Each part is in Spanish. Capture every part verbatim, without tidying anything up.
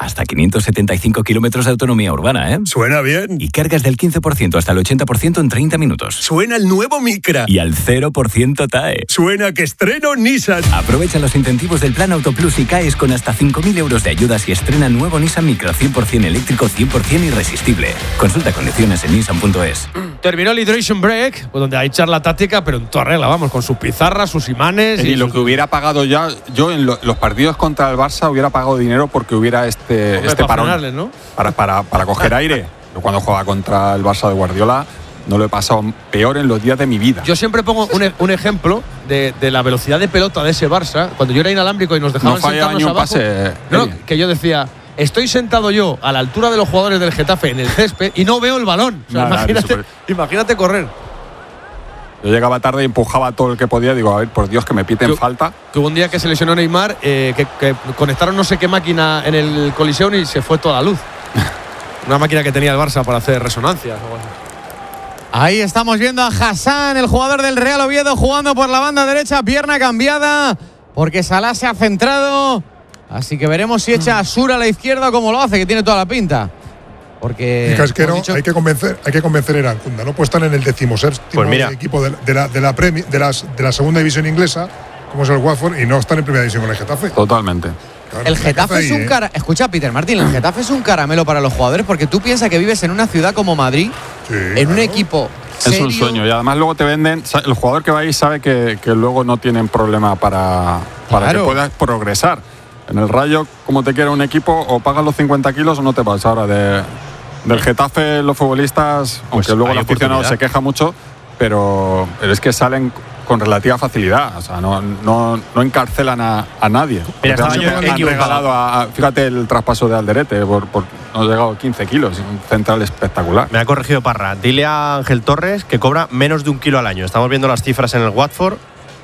Hasta quinientos setenta y cinco kilómetros de autonomía urbana, ¿eh? Suena bien. Y cargas del quince por ciento hasta el ochenta por ciento en treinta minutos. Suena el nuevo Micra. Y al cero por ciento T A E. Suena que estreno Nissan. Aprovecha los incentivos del Plan Auto Plus y caes con hasta cinco mil euros de ayudas y estrena nuevo Nissan Micra cien por ciento eléctrico, cien por ciento irresistible. Consulta condiciones en nissan punto es. Terminó el Hydration Break, pues donde hay charla táctica, pero en toda regla, vamos, con sus pizarras, sus imanes. Y, y lo sus... que hubiera pagado ya, yo en lo, los partidos contra el Barça hubiera pagado dinero porque hubiera este, Hombre, este para parón. frenarles, ¿no? Para, para, para coger aire. Yo cuando jugaba contra el Barça de Guardiola no lo he pasado peor en los días de mi vida. Yo siempre pongo un, un ejemplo de, de la velocidad de pelota de ese Barça. Cuando yo era inalámbrico y nos dejaban No fallaba sentarnos ni un abajo, pase, no, Eddie. que yo decía, estoy sentado yo a la altura de los jugadores del Getafe en el césped y no veo el balón. O sea, Nada, imagínate, super... imagínate correr. Yo llegaba tarde y empujaba todo el que podía. Digo, a ver, por Dios, que me piten que, falta. Que hubo un día que se lesionó Neymar, eh, que, que conectaron no sé qué máquina en el Coliseum y se fue toda la luz. Una máquina que tenía el Barça para hacer resonancias. Ahí estamos viendo a Hassan, el jugador del Real Oviedo, jugando por la banda derecha, pierna cambiada, porque Salah se ha centrado. Así que veremos si echa a Sura a la izquierda como lo hace, que tiene toda la pinta. Porque y Casquero, dicho... hay que convencer, hay que convencer a Irankunda. No puede estar en el decimoséptimo pues mira. equipo de, de, la, de, la Premier, de, las, de la segunda división inglesa, como es el Watford, y no estar en primera división con el Getafe. Totalmente. Claro, el Getafe ahí, es un ¿eh? cara... Escucha, Peter Martín, el Getafe es un caramelo para los jugadores, porque tú piensas que vives en una ciudad como Madrid, sí, en claro. un equipo Es serio. un sueño. Y además luego te venden. El jugador que va ahí sabe que, que luego no tienen problema para, para Claro. que puedas progresar. En el Rayo, como te quiera un equipo, o pagas los cincuenta kilos o no te vas. Ahora, de, del Getafe, los futbolistas, Pues aunque luego hay el aficionado oportunidad. se queja mucho, pero, pero es que salen con relativa facilidad. O sea, no, no, no encarcelan a, a nadie. Mira, estaba han, yo han equivocado. regalado a, a- fíjate el traspaso de Alderete, por, por, nos ha llegado quince kilos, un central espectacular. Me ha corregido Parra. Dile a Ángel Torres que cobra menos de un kilo al año. Estamos viendo las cifras en el Watford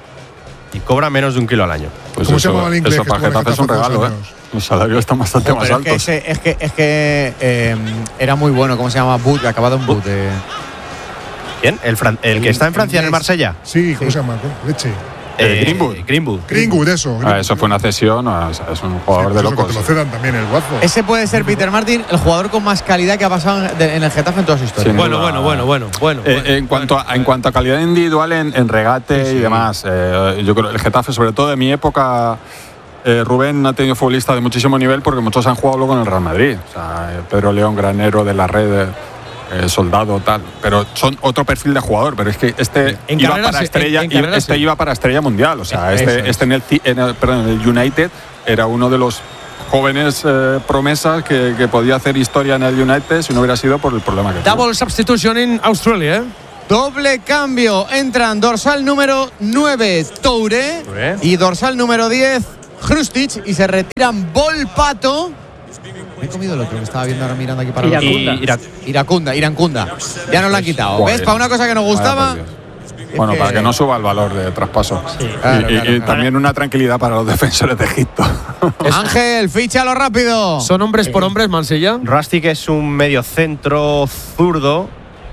y cobra menos de un kilo al año. Pues ¿Cómo eso, se llamaba el inglés eso que para estuvo en Getafe es un Getafe hace regalo, dos ¿eh? años? Los salarios están bastante Ojo, más pero es que, altos. ese- es que, es que eh, era muy bueno, ¿cómo se llama? Boot, acabado en Boot. Eh. ¿Quién? El, fran- el que está en Francia, en el Marsella. Sí, ¿cómo se llama? Leche. Eh, Greenwood. Greenwood. Greenwood, eso. Ah, eso fue una cesión, o sea, es un jugador Sí, de eso, locos. que te lo cedan también el Watford. Ese puede ser, Peter Martin, el jugador con más calidad que ha pasado en, de- en el Getafe en toda su historia. Sin Bueno, duda. bueno, bueno, bueno, bueno. Eh, bueno, en, cuanto a, bueno, en cuanto a calidad individual en, en regate Sí, sí. y demás, eh, yo creo el Getafe, sobre todo de mi época, eh, Rubén ha tenido futbolistas de muchísimo nivel porque muchos han jugado luego en el Real Madrid. O sea, eh, Pedro León, Granero, de la Red, eh, Soldado, tal. Pero son otro perfil de jugador. Pero es que este En iba carrera para sí, estrella, en- en iba- carrera este sí. iba para estrella mundial. O sea, Eso este, es. este en, el, Ci- en el- perdón, en el United era uno de los jóvenes eh, promesas que, que podía hacer historia en el United si no hubiera sido por el problema que tuvo. Double substitution en Australia, ¿eh? Doble cambio. Entran dorsal número nueve, Toure, Toure. y dorsal número diez, Hrustic, y se retiran Volpato. Me he comido el otro que estaba viendo ahora mirando aquí para Y los- Iracunda. Y Ira- Iracunda, Irancunda. Ya nos lo han quitado. Joder. ¿Ves? Para una cosa que nos Vaya gustaba. por Dios. Bueno, para que no suba el valor de traspaso. Claro, y, y- claro, y claro. también una tranquilidad para los defensores de Egipto. Ángel, fíchalo rápido. Son hombres por hombres, Mansilla. Rustic es un medio centro zurdo.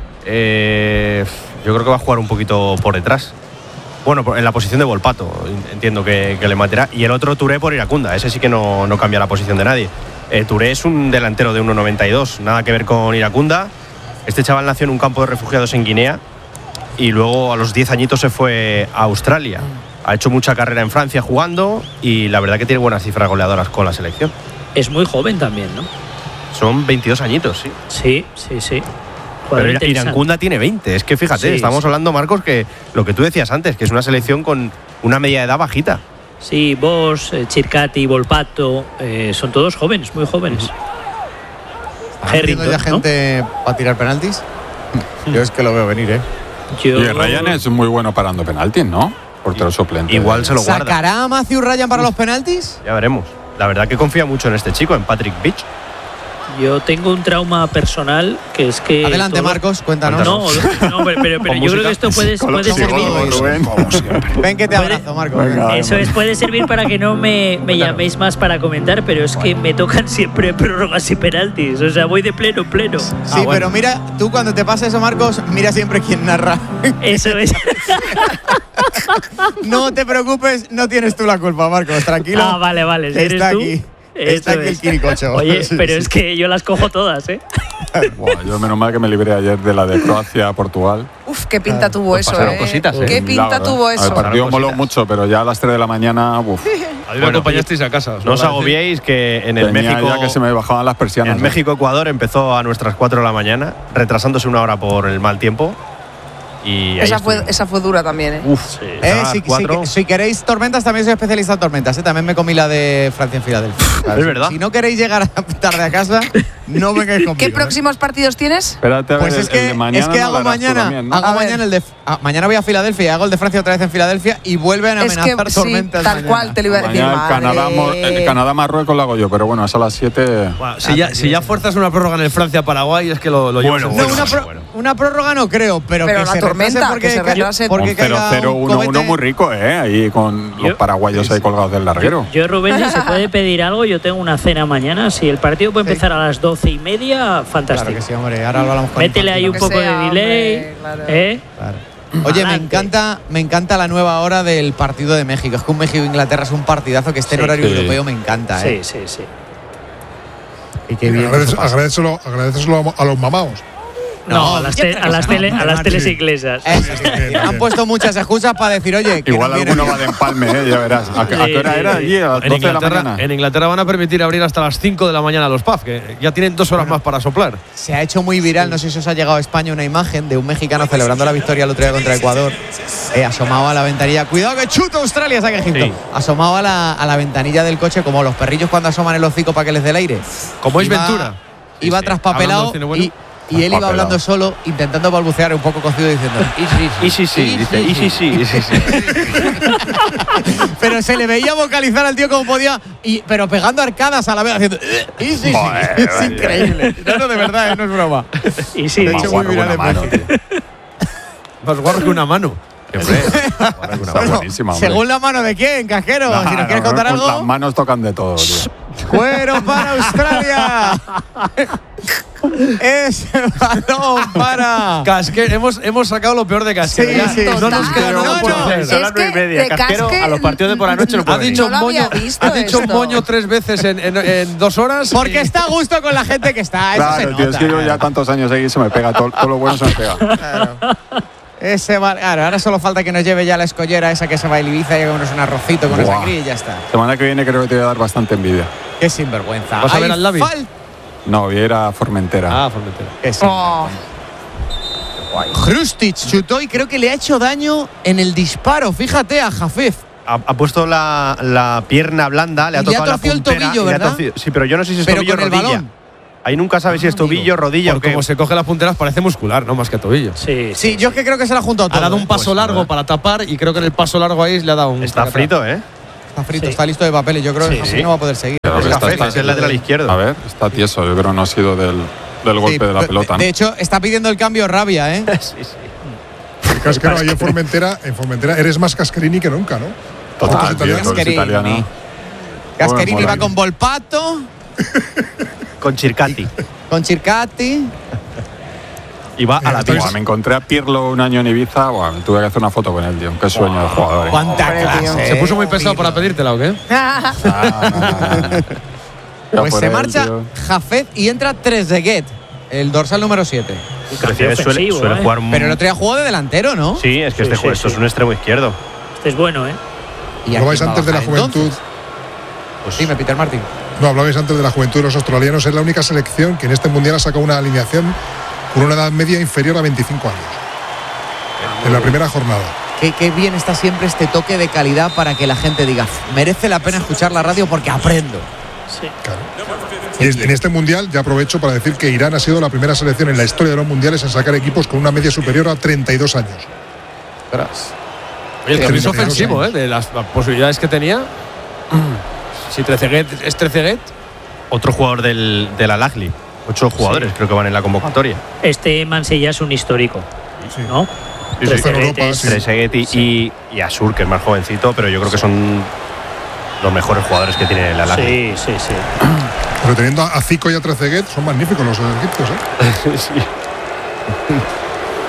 Eh, yo creo que va a jugar un poquito por detrás. Bueno, por- en la posición de Volpato, entiendo que, que le matará. Y el otro Touré por Iracunda, ese sí que no, no cambia la posición de nadie. Eh, Touré es un delantero de uno noventa y dos, nada que ver con Iracunda. Este chaval nació en un campo de refugiados en Guinea y luego a los diez añitos se fue a Australia. Ha hecho mucha carrera en Francia jugando y la verdad que tiene buenas cifras goleadoras con la selección. Es muy joven también, ¿no? Son veintidós añitos, sí. Sí, sí, sí. Pero Jugador Ira- interesante. Irancunda tiene veinte. Es que fíjate, Sí, estamos sí. hablando, Marcos, que lo que tú decías antes, que es una selección con una media edad bajita. Sí, Bosch, eh, Chircati, Volpato, eh, son todos jóvenes, muy jóvenes. ¿Están metiendo ya Harrington, ¿no? gente para tirar penaltis? Yo es que lo veo venir, ¿eh? Yo- Y Ryan es muy bueno parando penaltis, ¿no? Portero suplente. Igual se lo guarda. ¿Sacará a Matthew Ryan para los penaltis? Ya veremos. La verdad que confía mucho en este chico, en Patrick Beach. Yo tengo un trauma personal que es que. Adelante, todo- Marcos, cuéntanos. No, no, pero, pero, pero Con yo creo música. que esto puede, Con lo puede servir. psicólogo, Rubén. Ven que te Puede- abrazo, Marcos. Venga. Eso es, puede servir para que no me, me llaméis más para comentar, pero es que me tocan siempre prórrogas y penaltis. O sea, voy de pleno en pleno. Sí, Ah, bueno. pero mira, tú cuando te pasa eso, Marcos, mira siempre quién narra. Eso es. No te preocupes, no tienes tú la culpa, Marcos, tranquilo. Ah, vale, vale. Si eres Está tú. aquí. Está Eso aquí el es. quiricocho. Oye, Sí, pero sí. es que yo las cojo todas, ¿eh? Buah, yo menos mal que me libré ayer de la de Croacia a Portugal. Uf, qué pinta tuvo Pues eso, pasaron ¿eh? cositas, ¿eh? Qué La pinta verdad. tuvo El eso. partido moló cositas. mucho, pero ya a las tres de la mañana, uf, A mí me Bueno, acompañasteis a casa. os No os lo agradezco. agobiéis que en el tenía México. ya que se me bajaban las persianas. En ¿eh? México-Ecuador empezó a nuestras cuatro de la mañana, retrasándose una hora por el mal tiempo. Y ahí Esa fue, estuvimos. esa fue dura también, ¿eh? Uf, Sí. Eh, a las si, si- cuatro. si queréis tormentas, también soy especialista en tormentas. ¿eh? También me comí la de Francia en Filadelfia. Claro, Es si- verdad. Si no queréis llegar tarde a casa, no vengáis conmigo. ¿Qué ¿eh? próximos partidos tienes? Espérate a ver, Pues el- es que, el de mañana es que no hago lo harás tú mañana, también, ¿no? hago A ver. mañana el de ah, mañana voy a Filadelfia y hago el de Francia otra vez en Filadelfia y vuelven a Es que amenazar sí, tormentas. tal mañana. cual te lo iba a decir. Mañana el Canadá, madre. Mor- el Canadá Marruecos lo hago yo, pero bueno, es a las siete. Bueno, si, ya, si ya fuerzas una prórroga en el Francia-Paraguay, es que lo, lo llevas Bueno, en No, serio. una, pro- bueno. una prórroga no creo, pero, Pero que la se tormenta, retrase porque que se ca- retrase. porque Un cero caiga cero un uno uno cohete. muy rico, ¿eh? Ahí con los Yo- paraguayos ahí colgados del larguero. Yo, Rubén, si se puede pedir algo, yo tengo una cena mañana. Si el partido puede Sí. empezar a las doce y media, Claro fantástico. que sí, hombre. Ahora lo hablamos con Métele ahí un que poco sea, de delay. hombre, claro. ¿eh? Claro. Oye, me Adelante. encanta, me encanta la nueva hora del partido de México. Es que un México-Inglaterra es un partidazo que esté en Sí. horario Sí. europeo, me encanta, ¿eh? Sí, sí, sí. Y qué bien. Agradece- eso pasa. agradeceselo, agradeceselo a los mamaos. No, a las, te- a las, tele- a las teles inglesas. Eso es decir, han puesto muchas excusas para decir, oye, que Igual no viene alguno bien. va de empalme, ¿eh? Ya verás. ¿A, qué- a qué hora Sí, era sí. allí? A las En doce de la Inglaterra, mañana. en Inglaterra van a permitir abrir hasta las cinco de la mañana los pubs, que ya tienen dos horas más para soplar. Se ha hecho muy viral, no sé si os ha llegado a España una imagen de un mexicano celebrando la victoria el otro día contra Ecuador. Eh, asomado a la ventanilla, cuidado que chuta Australia, saca Egipto. Sí. Asomado a la, a la ventanilla del coche, como los perrillos cuando asoman el hocico para que les dé el aire. Como es Iba- Ventura. Iba Sí, sí. traspapelado Hablando del cine bueno. y, y él iba Traspapelado. hablando solo, intentando balbucear un poco cocido diciendo Y sí, sí, dice, y sí, sí, y sí, sí. pero se le veía vocalizar al tío como podía, y, pero pegando arcadas a la vez, haciendo y sí, sí, Joder, es vaya. increíble. No, no, de verdad, eh, no es broma. Y sí, De Más hecho, guarro muy que viral una en mano, México. tío. Más guarro que una mano. Que hombre, Está Bueno, buenísima, hombre. según la mano de quién, cajero, No, si nos quieres no, contar no, Las algo. manos tocan de todo, tío. Cuero para Australia. Ese balón para. Casquero, hemos, hemos sacado lo peor de Casquero. Sí, ya. sí. No nos queda Total. nada por No, no, hacer. Son las Es que nueve y media. de Casquero casque- a los partidos de por la noche no Ha puede dicho, No lo había moño, visto ha dicho esto. moño tres veces en, en- en dos horas. Porque y- está a gusto con la gente que está. Eso se Claro, tío, es nota, que yo claro. ya tantos años aquí se me pega, todo, todo lo bueno se me pega. Ese va- claro, ahora solo falta que nos lleve ya la escollera esa que se va a Ibiza y hagamos un arrocito con Buah. esa sangría y ya está. Semana que viene creo que te voy a dar bastante envidia. Qué sinvergüenza. ¿Vas a ver Hay al Lavi? fal- No, voy a ir a Formentera. Ah, Formentera. Qué Oh, Hrustic chutó y creo que le ha hecho daño en el disparo. Fíjate a Jafef. Ha, ha puesto la, la pierna blanda, le ha Y le ha tocado la torcido el puntera tobillo, y le ha ¿verdad? torcido- Sí, pero yo no sé si es Pero tobillo o con el rodilla. balón. Ahí nunca sabes si es Ah, tobillo, amigo. rodilla Por o qué. como se coge las punteras parece muscular, no más que tobillo. Sí, Sí, yo es que creo que se la ha juntado todo. Ha dado ¿eh? un paso Pues, largo joder. para tapar y creo que en el paso largo ahí le ha dado un. Está tacatá. frito, ¿eh? Está frito, Sí. está listo de papeles. Yo creo que Sí, así sí. no va a poder seguir. Pero Es está- Café, está- es el lateral izquierdo. A ver, está tieso. Yo creo que no ha sido del, del golpe Sí, de la de- pelota. ¿no? De hecho, está pidiendo el cambio rabia, ¿eh? Sí, sí. El casquero ahí en Formentera, en Formentera eres más Casquerini que nunca, ¿no? Total, Fotos tío, italianas. todo es italiano. Gasquerini Bueno, va mola. con Volpato, Con Circati. con Circati. Y va a la Estoy- pista. Buah, me encontré a Pirlo un año en Ibiza. Buah, me tuve que hacer una foto con él, tío. Qué sueño de jugador. ¿eh? ¿Cuánta Hombre, clase? tío. ¿Se puso muy pesado Pirlo. para pedírtela o qué? Ah, no, no, no, no. Ya Pues por se él, marcha tío. Jafet y entra Trezeguet, el dorsal número siete. Un cambio Suele, suele, ofensivo, suele ¿eh? jugar Pero el otro día jugó de delantero, ¿no? Sí, es que Sí, este sí, juego, esto sí. es un extremo izquierdo. Este es bueno, ¿eh? ¿Y a Hablabais quién va a antes de la bajar, juventud. entonces? Pues, Dime, Peter Martin. No, hablabais antes de la juventud de los australianos. Es la única selección que en este mundial ha sacado una alineación con una edad media inferior a veinticinco años. En la primera jornada. Qué, qué bien está siempre este toque de calidad para que la gente diga, merece la pena escuchar la radio porque aprendo. Sí. Claro. Y es- en este mundial ya aprovecho para decir que Irán ha sido la primera selección en la historia de los mundiales en sacar equipos con una media superior a treinta y dos años. Oye, el cambio es Sí, ofensivo, sí. ¿eh? De las, las posibilidades que tenía. Si Trezeguet es Trezeguet. otro jugador del, del Al-Ahly. Ocho jugadores creo que van en la convocatoria. Este Mansilla es un histórico, Sí. ¿no? Sí, sí. Trezeguet Está en Europa, es- sí. Trezeguet y, y, y Asur, que es más jovencito, pero yo creo que son los mejores jugadores que tiene el Al-Ahly. Sí, sí, sí. Pero teniendo a Zico y a Trezeguet, son magníficos los egipcios, ¿eh? Sí.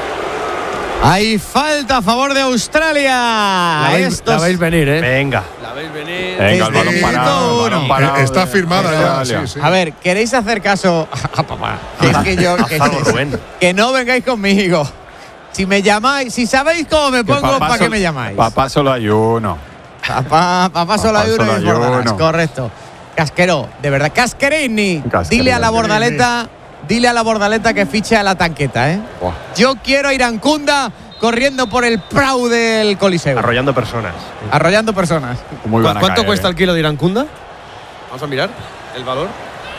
Hay falta a favor de Australia. La veis, Estos- la veis venir, ¿eh? Venga. La ¿Veis venir? Venga, el balón Desde parado. el balón uno. parado Está de- firmada de ya. Italia. Sí, sí. A ver, ¿queréis hacer caso a papá? Que es que yo. Haz Que, algo, Rubén. que no vengáis conmigo. Si me llamáis, si sabéis cómo me Que pongo, papá ¿para qué sol- me llamáis? Papá solo hay uno. Papá, papá solo hay uno solo y hay Bordalás, uno. correcto. Casquero, de verdad, Casquerini. Casquerini. Dile a la Bordaleta, dile a la Bordaleta que fiche a la tanqueta, ¿eh? Buah. Yo quiero a Irancunda corriendo por el prau del Coliseo, Arrollando personas. arrollando personas. Muy ¿Cu- van a ¿Cuánto caer, cuesta eh. el kilo de Irancunda? Vamos a mirar el valor.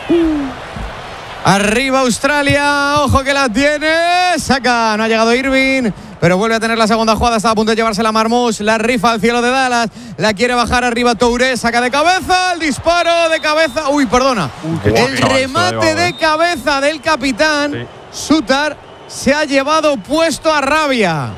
Arriba Australia, ojo que la tiene, saca, no ha llegado Irving, pero vuelve a tener la segunda jugada, estaba a punto de llevársela Marmoush, la rifa al cielo de Dallas, la quiere bajar arriba Touré, saca de cabeza, el disparo de cabeza, uy, perdona, qué el chaval, se lo ha remate llevado, de eh. cabeza del capitán, Sí. Sutar se ha llevado puesto a Rabia.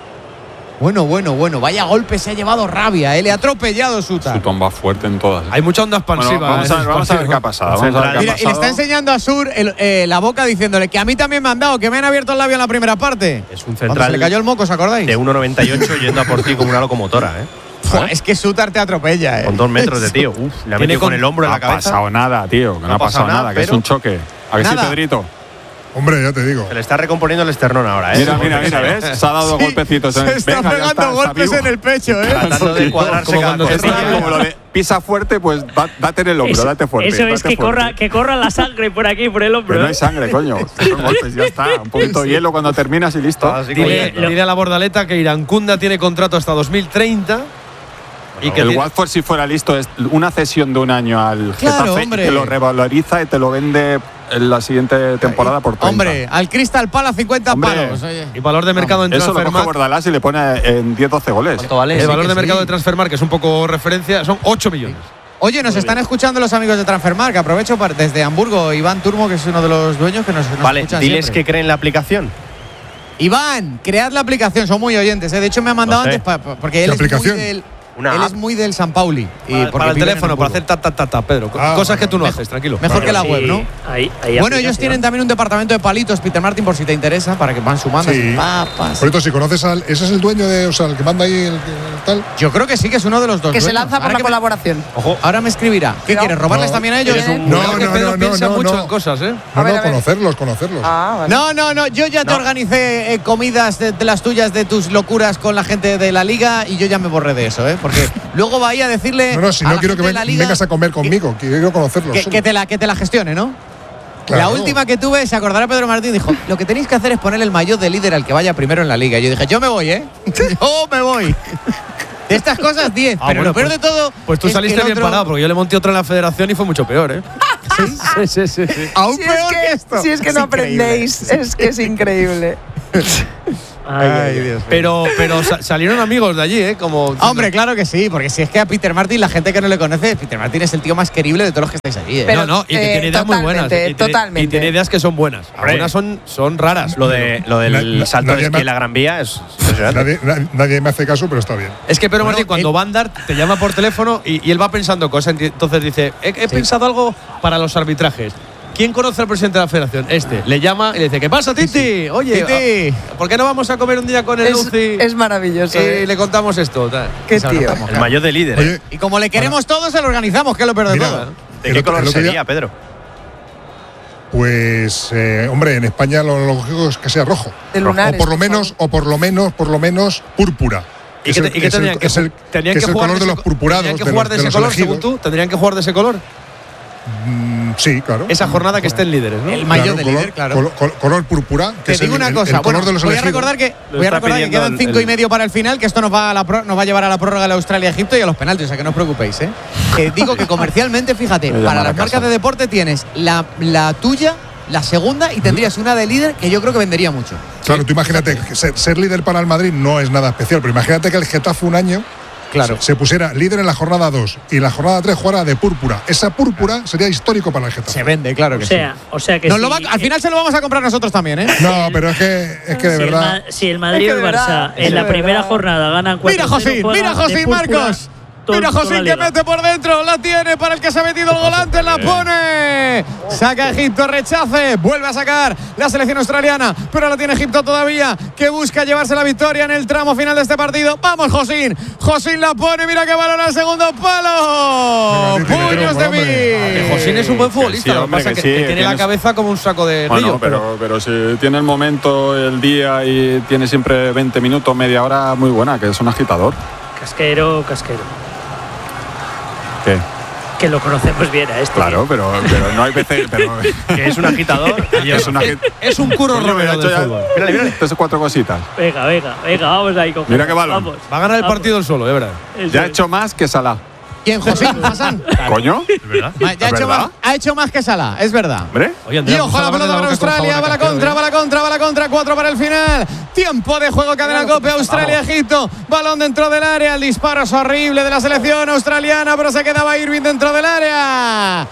Bueno, bueno, bueno, vaya golpe se ha llevado Rabia, eh, le ha atropellado Sutar. Sutton va fuerte en todas. Hay mucha onda Bueno, expansiva. vamos, en a ver, ese vamos a ver partido. qué ha pasado. Vamos a ver qué ha Mira, y le está pasado. enseñando a Sur el- eh, la boca diciéndole que a mí también me han dado, que me han abierto el labio en la primera parte. Es un Cuando se le cayó central el moco, ¿os acordáis? de uno noventa y ocho yendo a por ti como una locomotora, ¿eh? Fua, es que Sutar te atropella, eh. Con dos metros de tío. Uf, le ha Tiene metido con con- el hombro en No la ha cabeza. pasado nada, tío. Que no, ha pasado nada, que es pero- un choque. ¿A que sí, Nada. Pedrito? Hombre, ya te digo. Se le está recomponiendo el esternón ahora, ¿eh? Mira, mira, mira, ¿ves? Se ha dado Sí, golpecitos. se en el- está Venga, ya pegando está, está golpes vivo. en el pecho, eh. Tratando de cuadrarse Como cada cuando te cosilla. está- Como lo de pisa fuerte, pues da- date en el hombro, Eso, date fuerte. eso es date que fuerte. corra, que corra la sangre por aquí, por el hombro. Pero no ¿eh? hay sangre, coño. Son golpes, ya está. Un poquito de hielo cuando terminas y listo. Así como Dile, diciendo. dile a la Bordaleta que Irancunda tiene contrato hasta dos mil treinta. Y que el tiene- Watford, si fuera listo, es una cesión de un año al Claro, Getafe, hombre. te lo revaloriza y te lo vende en la siguiente temporada por treinta. Hombre, al Crystal Palace cincuenta Hombre. palos. Oye. y valor de mercado en Eso lo coge Transfermarkt. Bordalás y le pone en diez doce goles. ¿Cuánto vale? El Sí, valor que de sí. mercado de Transfermarkt, que es un poco referencia, son ocho millones. Oye, nos están escuchando los amigos de Transfermarkt, que aprovecho para, desde Hamburgo, Iván Turmo, que es uno de los dueños que nos, nos Vale, escuchan diles siempre. que creen la aplicación. Iván, cread la aplicación, son muy oyentes, ¿eh? De hecho me ha mandado Lo sé. antes pa- pa- porque él ¿Qué es, muy aplicación? del, Una él app. es muy del San Pauli. Y Para, porque para el viven en teléfono, para Hamburgo. hacer ta, ta, ta, ta, Pedro. Ah, Cosas que tú no bueno. haces, tranquilo. Mejor que la Sí, web, ¿no? ahí- ahí Bueno, ellos aplicación. tienen también un departamento de palitos, Peter Martin, por si te interesa, para que van sumando. Sí. así, pa, pa, Por cierto, si conoces al. ¿Ese es el dueño de. O sea, el que manda ahí el, el tal? Yo creo que sí, que es uno de los dos. Que se dueños. lanza por Ahora la que me- colaboración. Ojo. Ahora me escribirá. ¿Qué Cuidado. quieres? ¿Robarles No. también a ellos? Eres un- No, Creo que no, Pedro no, piensa no, mucho no. en cosas, ¿eh? No, A ver, no, a ver. conocerlos, conocerlos. Ah, vale. No, no, no. Yo ya te No. organicé eh, comidas de, de las tuyas, de tus locuras con la gente de la liga y yo ya me borré de eso, ¿eh? Porque luego va ahí a decirle. No, no, si a no la quiero que gente de ven- la liga vengas a comer conmigo, quiero conocerlos. Que, solo. que te la, que te la gestione, ¿no? Claro. La última que tuve, se acordará Pedro Martín, dijo: lo que tenéis que hacer es ponerle el maillot de líder al que vaya primero en la liga. Y yo dije: yo me voy, ¿eh? yo me voy. De estas cosas, diez. Ah, pero bueno, lo peor pues- de todo. Pues tú es que saliste el bien otro- parado, porque yo le monté otra en la federación y fue mucho peor, ¿eh? sí, sí, sí, sí. Aún Si es peor que, que esto. si es que Es no increíble. aprendéis, es que es increíble. Ay, ay, ay. Dios. Pero, pero sa- salieron amigos de allí, ¿eh? Como. Hombre, claro que sí, porque si es que a Peter Martin, la gente que no le conoce, Peter Martin es el tío más querible de todos los que estáis allí, ¿eh? Pero- no, no, y que eh, tiene ideas muy buenas. totalmente, Y tiene, totalmente. Y tiene ideas que son buenas. Hombre. Algunas son, son raras. Lo, de, lo del Na- na- salto de nadie esquí me- en la Gran Vía es impresionante. Nadie, na- nadie me hace caso, pero está bien. Es que Pedro Bueno, Martín, cuando él- va a andar, te llama por teléfono y, y él va pensando cosas. Entonces dice: He, he pensado algo para los arbitrajes. ¿Quién conoce al presidente de la federación? Este. Le llama y le dice: ¿Qué pasa, Titi? Oye, Titi. ¿a- ¿por qué no vamos a comer un día con el Es, Luci? es maravilloso. y eh. le contamos esto. tal. Qué Y se lo tío. contamos, El claro. maillot de líder. ¿eh? Oye, Y como le queremos todos, se lo organizamos, que es lo peor de Mira, todo. ¿De el qué otro- color el otro día- sería, Pedro? pues, eh, hombre, en España lo lógico es que sea rojo. De lunares, o por lo por menos, o por lo menos, por lo menos, púrpura. ¿Y Es qué, el- te- y qué es el- tendrían que es el- tenían que es el jugar color de ese los co- purpurados, ¿Tendrían que de jugar los- de de ese los color, elegidos. según tú? ¿Tendrían que jugar de ese color? Mm, sí, claro. Esa jornada que estén líderes, ¿no? El maillot de color, líder, claro. Color, col- color púrpura, que Te es digo el, una el- cosa, el color bueno, de los voy a elegidos. recordar que Lo voy a está recordar que pidiendo quedan el- cinco y el- medio para el final, que esto nos va a la pro- nos va a llevar a la prórroga de Australia Egipto y a los penaltis, o sea que no os preocupéis, ¿eh? Que digo que comercialmente, fíjate, Me para llaman a las marcas casa. de deporte tienes la, la tuya, la segunda y tendrías una de líder que yo creo que vendería mucho. Claro, tú imagínate, que ser, ser líder para el Madrid no es nada especial, pero imagínate que el Getafe un año Claro. se pusiera líder en la jornada dos y la jornada tres jugara de púrpura. Esa púrpura sería histórico para el Getafe. Se vende, claro que O sea, sí. o sea que Nos si, lo va- al final se lo vamos a comprar nosotros también, ¿eh? No, pero es que, es que de si el, verdad. Ma- si el Madrid Es y que el de Barça verdad, es en la de primera verdad. jornada ganan cuatro Mira, José, mira, José Marcos. todo, Mira toda José la que liga. mete por dentro, la tiene para el que se ha metido el volante, la pone. Saca Egipto, rechace, vuelve a sacar la selección australiana, pero la tiene Egipto todavía, que busca llevarse la victoria en el tramo final de este partido. Vamos Josín, Josín la pone, mira que balón al segundo palo. Puños de mí. Que Josín es un buen futbolista, sí, lo que hombre, pasa es que que, sí, que tiene la tienes- cabeza como un saco de Bueno, río. pero, pero si tiene el momento, el día y tiene siempre veinte minutos, media hora, muy buena, que es un agitador. Casquero, casquero. ¿Qué? Que lo conocemos bien a este. Claro, pero, pero no hay veces. Pero, Que es un agitador. y es una agit- es un curro Coño, mira, Romero he hecho del ya- fútbol. Mírale, mírale. Estas cuatro cositas. Venga, venga, venga, vamos ahí. Con Mira qué balón. Vamos. Va a ganar el Vamos. partido el solo, de verdad. Eso Ya ha es. hecho más que Salah. ¿Quién, Josín? ¿Hassan? ¿Coño? ¿Es verdad? Ya ha ¿Es hecho, verdad? más, ha hecho más que Salah, es verdad. ¿Hombre? Oye, Y Andrea, ojo a la puso pelota mano para en la boca con Australia, jabón va la a Casquero, contra, ¿eh? va la contra, va la contra, cuatro para el final. Tiempo de juego, cadena Cope, Australia, Egipto. Balón dentro del área, el disparo es horrible de la selección australiana, pero se quedaba Irving dentro del área.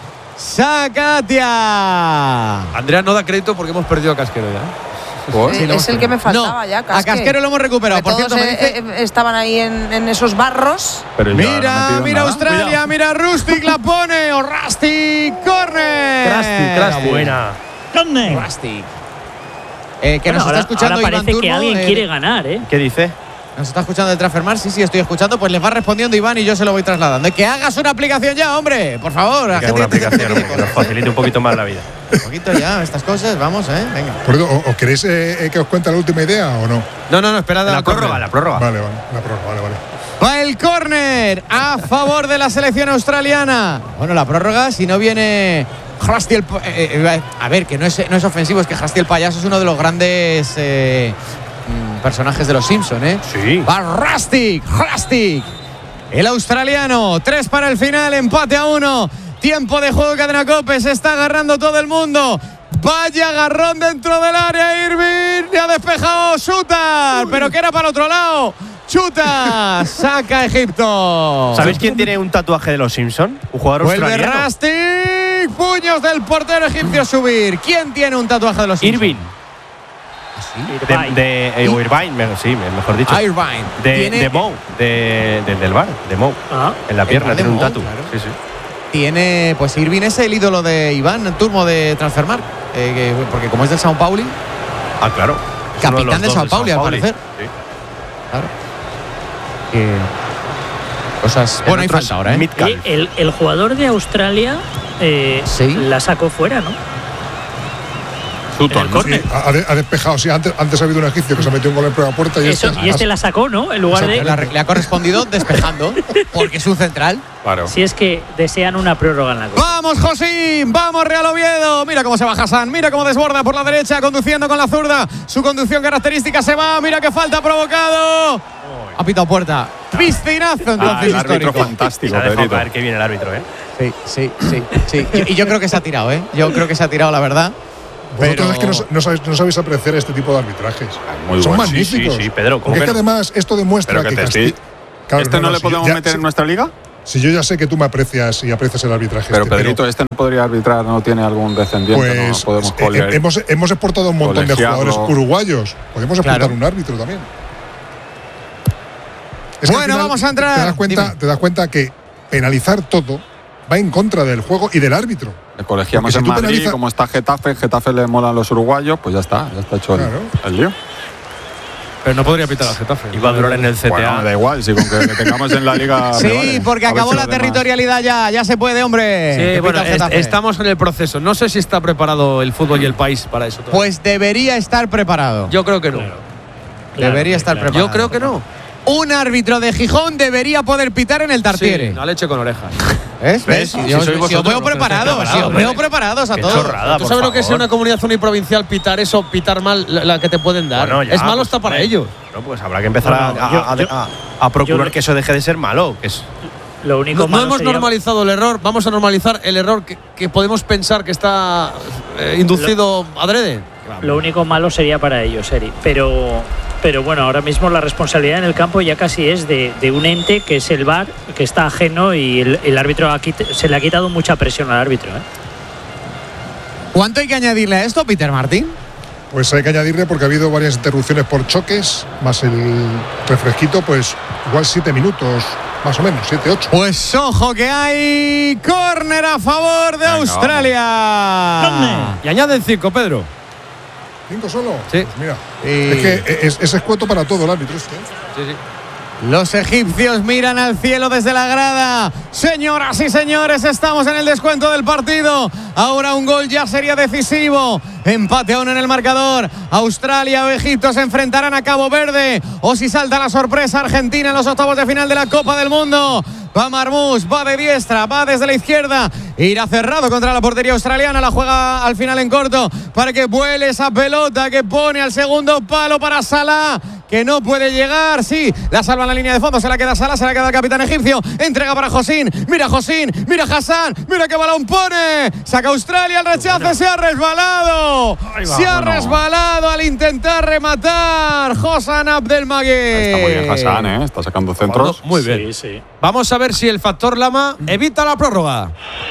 Sacatia. Andrea no da crédito porque hemos perdido a Casquero ya. ¿Por? Eh, es el que me faltaba No, ya, a Casquero lo hemos recuperado. Que Por todos cierto, me eh, dice… eh, estaban ahí en, en esos barros. Pero yo no he Mira, metido mira nada. Australia, Cuidado. mira Rustic la pone, o Rustic, corner. Krusty, Krusty. Buena. Rustic. Eh, que Bueno, nos ahora, está escuchando ahora Iván parece que Turbo, alguien eh, quiere ganar, ¿eh? ¿Qué dice? Nos está escuchando de Transfermar, sí, sí, estoy escuchando. Pues les va respondiendo Iván y yo se lo voy trasladando. Que hagas una aplicación ya, hombre, por favor. La Que haga una gente tiene aplicación hombre, que nos facilite un poquito más la vida. Un poquito ya, estas cosas, vamos, eh, venga. Por eso, ¿o- ¿Os queréis eh, eh, que os cuente la última idea o no? No, no, no, esperad a La la prórroga, córner. la prórroga. Vale, vale, la prórroga, vale, vale. Va el córner a favor de la selección australiana. Bueno, la prórroga, si no viene Krusty el… pa- eh, eh, a ver, que no es, no es ofensivo, es que Krusty el payaso es uno de los grandes eh, mm, personajes de los Simpsons, ¿eh? Sí. Va Rustic, Rustic. El australiano, tres para el final, empate a uno. Tiempo de juego, cadena Cope, se está agarrando todo el mundo. Vaya agarrón dentro del área, Irving. Le ha despejado Chutar, pero que era para el otro lado. Chuta, saca Egipto. ¿Sabéis quién tiene un tatuaje de los Simpson? Un jugador Vuelve australiano. Rustic. Puños del portero egipcio a subir. ¿Quién tiene un tatuaje de los Simpsons? Irving. De, de, eh, o Irvine, me- sí, me- mejor dicho. Irvine. De, Tiene- de Mou, de, del- del bar, de Mou. Ah. En la pierna bar de tiene un Mou, tatu. claro. Sí, sí. Tiene, pues Irving es el ídolo de Iván Turmo de Transfermarkt, eh, que- porque como es del Sao Paulo, Ah, claro. Es uno capitán los de dos Sao Paulo, al parecer. Sí. Claro. Que cosas. El Bueno, hay otro falta es ahora, ¿eh? Metcalf. Oye, el, el jugador de Australia eh, Sí. la sacó fuera, ¿no? En Sutton, el ¿no? córner. Sí, ha, ha de- ha despejado. Sí, antes, antes ha habido un egipcio que se metió un gol en prueba puerta y Eso, este, y este la sacó, ¿no? En lugar de. La- le ha correspondido despejando, porque es un central. Claro. Si es que desean una prórroga en la Copa. ¡Vamos, Josín! ¡Vamos, Real Oviedo! Mira cómo se va Hassan, mira cómo desborda por la derecha, conduciendo con la zurda. Su conducción característica se va, mira qué falta provocado. Ha pitado puerta. Piscinazo Ah, entonces el árbitro histórico. fantástico, Se ha dejado Pedrito. caer que viene el árbitro, ¿eh? Sí, sí, sí, sí. Y, y yo creo que se ha tirado, ¿eh? Yo creo que se ha tirado, la verdad. Vosotros Pero- es que no, no sabéis, no sabéis apreciar este tipo de arbitrajes. muy Son bueno. Sí, sí, magníficos. sí, Pedro, ¿cómo Porque que es que no? además esto demuestra Pero que que te Casti- estoy- Claro, ¿Este no, le si podemos ya- meter si- en nuestra liga? Si yo ya sé que tú me aprecias y aprecias el arbitraje. Pero este, Pedrito, este no podría arbitrar, no tiene algún descendiente, pues no podemos eh, coler- eh, hemos, hemos exportado un montón de colegiarlo. jugadores uruguayos. Podemos exportar Claro. un árbitro también. Es que al Bueno, final vamos a entrar. Te das, cuenta, Dime. te das cuenta que penalizar todo va en contra del juego y del árbitro. Le colegiamos Porque si en tú Madrid, penaliza- como está Getafe, Getafe le molan los uruguayos, pues ya está, ya está hecho el- Claro. el, lío. Pero no podría pitar al Getafe. Iba a durar en el C T A. Bueno, da igual, si con que le tengamos en la liga. me Sí, vale. porque A ver acabó si la los demás- territorialidad ya. Ya se puede, hombre. Sí, Que bueno, pita el est- Getafe. estamos en el proceso. No sé si está preparado el fútbol y el país para eso. todavía. Pues debería estar preparado. yo creo que no. Debería estar claro. preparado. Yo creo que no. Un árbitro de Gijón debería poder pitar en el Tartiere. Sí, a leche con orejas. ¿Ves? ¿Ves? ¿Ves? Si, Si yo- sois si os vosotros veo los que no estáis preparados, si os preparados, veo ¿eh? preparados a Qué todos. chorrada, ¿Tú por sabes lo que es favor. una comunidad uniprovincial pitar eso, pitar mal la, la que te pueden dar? Bueno, ya, es malo pues, hasta para hombre. ellos. No, pues habrá que empezar No, no, a, yo- a- yo- a- a procurar yo- que eso deje de ser malo. Que es, Lo único No, no malo hemos sería- normalizado el error, vamos a normalizar el error que, que podemos pensar que está eh, inducido adrede. Lo único malo sería para ellos, Eri. Pero, pero bueno, ahora mismo la responsabilidad en el campo ya casi es de, de un ente que es el V A R, que está ajeno y el, el árbitro ha quit- se le ha quitado mucha presión al árbitro. ¿eh? ¿Cuánto hay que añadirle a esto, Peter Martín? Pues hay que añadirle porque ha habido varias interrupciones por choques, más el refresquito, pues igual siete minutos, más o menos, siete ocho. Pues ojo que hay córner a favor de Venga, Australia. Y añaden cinco, Pedro. ¿Cinco solo? Sí. Pues mira, Y es que es, es escueto para todo el árbitro este. ¿eh? Sí, sí. los egipcios miran al cielo desde la grada. Señoras y señores, estamos en el descuento del partido. Ahora un gol ya sería decisivo. Empate a uno en el marcador. Australia o Egipto se enfrentarán a Cabo Verde. O si salta la sorpresa, Argentina en los octavos de final de la Copa del Mundo. Va Marmús, va de diestra, va desde la izquierda. Irá cerrado contra la portería australiana. La juega al final en corto para que vuele esa pelota que pone al segundo palo para Salah, que no puede llegar. Sí, la salva en la línea de fondo. Se la queda Salah, se la queda el capitán egipcio. Entrega para Josín. Mira Josín, mira Hassan. Mira qué balón pone. Saca Australia el rechace. Se ha resbalado. Va, se ha bueno. resbalado al intentar rematar Hassan Abdelmagui. Está muy bien Hassan, ¿eh? Está sacando centros. Muy bien. Sí, sí. Vamos a ver si el factor Lama evita la prórroga.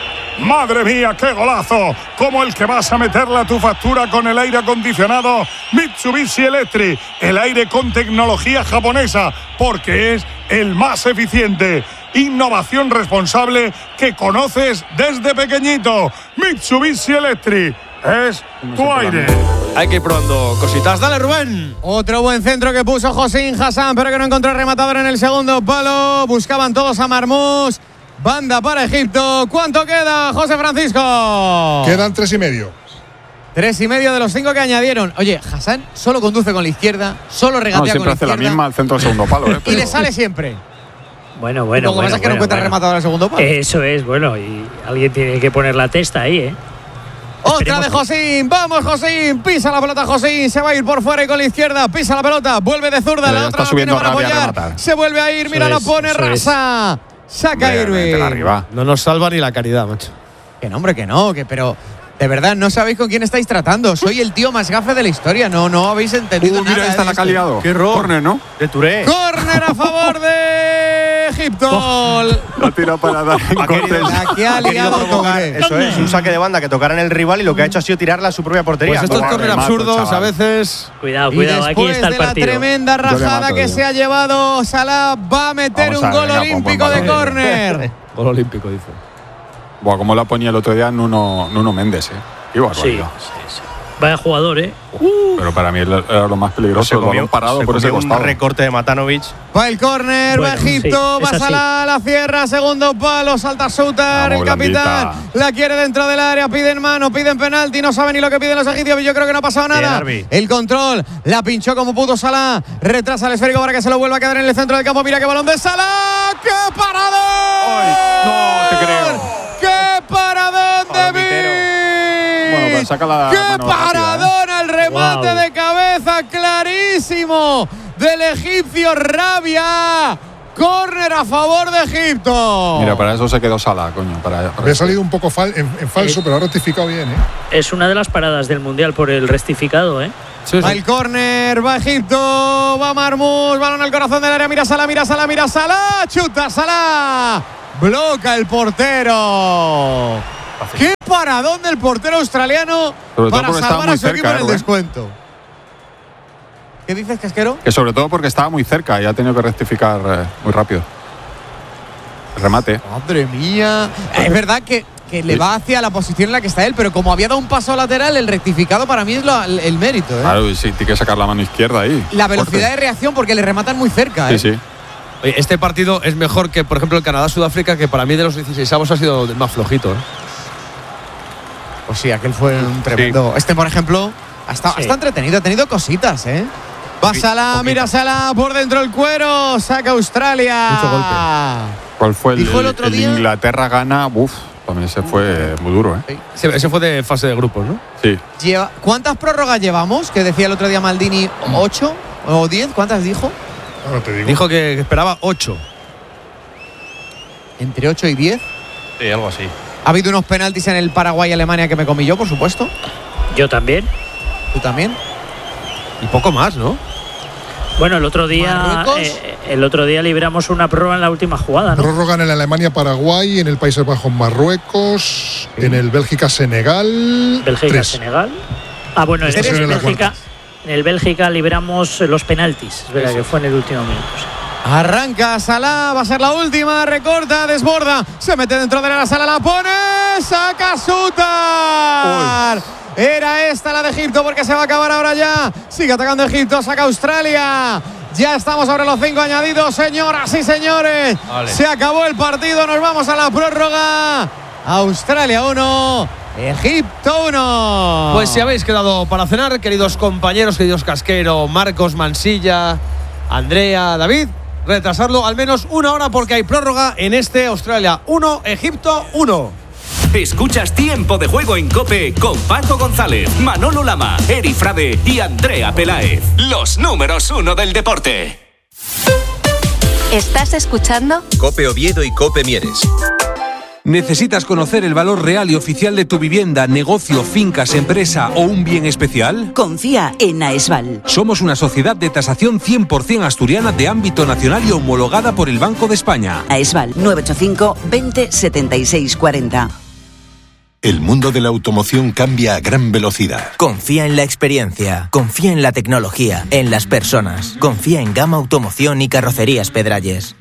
¡Madre mía, qué golazo! Como el que vas a meterle a tu factura con el aire acondicionado Mitsubishi Electric. El aire con tecnología japonesa, porque es el más eficiente. Innovación responsable que conoces desde pequeñito. Mitsubishi Electric es tu aire. Hay que ir probando cositas. Dale, Rubén. Otro buen centro que puso Josín Hassan, pero que no encontró rematador en el segundo palo. Buscaban todos a Marmús. Banda para Egipto. ¿Cuánto queda, José Francisco? Quedan tres y medio. Tres y medio de los cinco que añadieron. Oye, Hassan solo conduce con la izquierda, solo No, regatea siempre con la hace la izquierda. misma al centro del segundo palo, ¿eh? Y Pero- le sale siempre. Bueno, bueno, Lo que bueno. pasa es que no bueno, encuentra bueno. rematador al segundo palo. Eso es, bueno, y alguien tiene que poner la testa ahí, ¿eh? Otra de Esperemos que- Josín, vamos Josín, pisa la pelota Josín, se va a ir por fuera y con la izquierda, pisa la pelota, vuelve de zurda, Pero la ya otra está la subiendo tiene para Rabia a apoyar, rematar. se vuelve a ir, mira, Eso la es, pone eso es. Rasa, saca Hombre, métela Irving. arriba. No nos salva ni la caridad, macho. Que no, hombre, que no, que pero de verdad no sabéis con quién estáis tratando, soy el tío más gafe de la historia, no, no habéis entendido Uh, nada. mira, esta de la esto. ha liado. Qué error. Córner, ¿no? De Touré. Córner a favor de Egipto. Lo tira para dar en Ha querido- cortes. La que ha Ha querido liado provocar, Touré. eso es, un saque de banda que tocara en el rival y lo que ha hecho ha sido tirarla a su propia portería. Pues estos Buah, córner remato, absurdos a chaval. veces. Cuidado, Y cuidado, aquí después está el de la partido. tremenda Yo le rajada mato, que yo. se ha llevado Salah, va a meter Vamos un a ver, gol venga, pon olímpico buen de balón. córner. Gol olímpico, dice. Buah, como la ponía el otro día Nuno, Nuno Méndez, ¿eh? Qué Sí, barbaridad. sí, sí. Vaya jugador, ¿eh? Pero para mí era lo más peligroso, el balón parado se por ese comió un costado. recorte de Matanovic. Va el córner, va Bueno, Egipto, sí, va es así. Salah, la cierra, segundo palo, salta Sutar, Vamos, el capitán, blandita. la quiere dentro del área, piden mano, piden penalti, no saben ni lo que piden los egipcios, yo creo que no ha pasado Bien, nada. Arbi. El control, la pinchó como pudo Salah, retrasa el esférico para que se lo vuelva a quedar en el centro del campo, mira qué balón de Salah, ¡qué paradón! Ay, no te creo. ¡Qué paradón de Palomitero. Bueno, pues Vic! saca la ¡Qué mano rápida, paradón al remate Wow. de cabeza clarísimo del egipcio Rabia! Córner a favor de Egipto. Mira, para eso se quedó Salah, coño. Para, para Había salido un poco fal- en, en falso, Eh. pero ha rectificado bien, ¿eh? Es una de las paradas del Mundial por el rectificado, ¿eh? Sí, Va sí. el córner, va Egipto, va Marmús, balón al corazón del área, mira Salah, mira Salah, mira Salah, chuta Salah, bloca el portero. ¡Qué paradón del portero australiano Sobre todo para porque estaba salvar muy a su equipo cerca, en el Rubén. descuento! ¿Qué dices, Casquero? Que sobre todo porque estaba muy cerca y ha tenido que rectificar eh, muy rápido. El remate. Madre mía. Es verdad que, que le va hacia la posición en la que está él, pero como había dado un paso lateral, el rectificado para mí es lo- el, el mérito. ¿eh? Claro, y sí, tiene que sacar la mano izquierda ahí. La velocidad de Fuerte. reacción porque le rematan muy cerca. Sí, ¿eh? sí. Oye, este partido es mejor que, por ejemplo, el Canadá-Sudáfrica, que para mí de los dieciséis avos ha sido el más flojito. ¿eh? Pues sí, aquel fue un tremendo. Este, por ejemplo, ha estado, Sí. está entretenido, ha tenido cositas, ¿eh? Va Salah, mira Salah, por dentro el cuero, saca Australia. Mucho golpe. ¿Cuál fue el, Dijo el otro el día- Inglaterra gana? Uf, también se fue muy duro, ¿eh? Ese, ese fue de fase de grupos, ¿no? Sí. Lleva- ¿Cuántas prórrogas llevamos? Que decía el otro día Maldini, ¿ocho o diez? ¿Cuántas dijo? Ahora te digo. Dijo que esperaba ocho. Entre ocho y diez. Sí, algo así. Ha habido unos penaltis en el Paraguay-Alemania que me comí yo, por supuesto. Yo también. ¿Tú también? Y poco más, ¿no? Bueno, el otro día ¿Marruecos? eh, el otro día libramos una prórroga en la última jugada, ¿no? Prórroga en el Alemania-Paraguay, en el Países Bajos-Marruecos, en el Bélgica-Senegal. Bélgica, tres. Senegal. Ah, bueno, en Esta el sería la Bélgica, cuarta. en el Bélgica libramos los penaltis. Es verdad Eso. que fue en el último minuto. sí. Arranca Salah, va a ser la última, recorta, desborda, se mete dentro de la sala, la pone, saca Sutar. Era esta la de Egipto porque se va a acabar ahora ya. Sigue atacando Egipto, saca Australia. Ya estamos sobre los cinco añadidos, señoras y señores. Vale. Se acabó el partido, nos vamos a la prórroga. Australia uno, Egipto uno. Pues si habéis quedado para cenar, queridos compañeros, queridos Casquero, Marcos, Mansilla, Andrea, David, retrasarlo al menos una hora porque hay prórroga en este Australia uno, Egipto uno. Escuchas Tiempo de Juego en COPE con Paco González, Manolo Lama, Eri Frade y Andrea Peláez. Los números uno del deporte. ¿Estás escuchando? COPE Oviedo y COPE Mieres. ¿Necesitas conocer el valor real y oficial de tu vivienda, negocio, fincas, empresa o un bien especial? Confía en Aesval. Somos una sociedad de tasación cien por ciento asturiana de ámbito nacional y homologada por el Banco de España. Aesval nueve ocho cinco veinte setenta y seis cuarenta. El mundo de la automoción cambia a gran velocidad. Confía en la experiencia, confía en la tecnología, en las personas. Confía en Gama Automoción y Carrocerías Pedralles.